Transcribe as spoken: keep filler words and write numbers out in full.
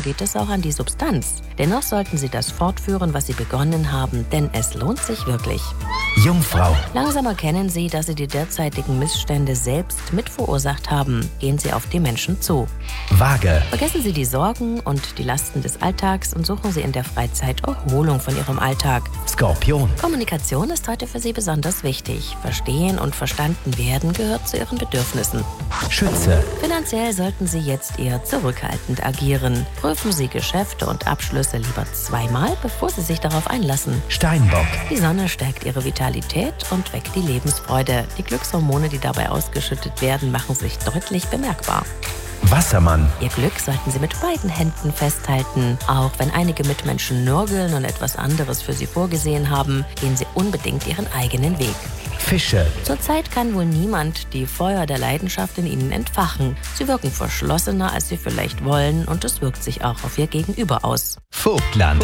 geht es auch an die Substanz. Dennoch sollten Sie das fortführen, was Sie begonnen haben, denn es lohnt sich wirklich. Jungfrau. Langsam erkennen Sie, dass Sie die derzeitigen Missstände selbst mit verursacht haben. Gehen Sie auf die Menschen zu. Waage. Vergessen Sie die Sorgen und die Lasten des Alltags und suchen Sie in der Freizeit Erholung von Ihrem Alltag. Skorpion. Kommunikation ist heute für Sie besonders wichtig. Verstehen und verstanden werden gehört zu Ihren Bedürfnissen. Schütze. Finanziell sollten Sie jetzt eher zurückhaltend agieren. Prüfen Sie Geschäfte und Abschlüsse lieber zweimal, bevor Sie sich darauf einlassen. Steinbock. Die Sonne stärkt Ihre Vitalität und weckt die Lebensfreude. Die Glückshormone, die dabei ausgeschüttet werden, machen sich deutlich bemerkbar. Wassermann. Ihr Glück sollten Sie mit beiden Händen festhalten. Auch wenn einige Mitmenschen nörgeln und etwas anderes für Sie vorgesehen haben, gehen Sie unbedingt Ihren eigenen Weg. Fische. Zurzeit kann wohl niemand die Feuer der Leidenschaft in Ihnen entfachen. Sie wirken verschlossener, als Sie vielleicht wollen, und es wirkt sich auch auf Ihr Gegenüber aus. Vogtland.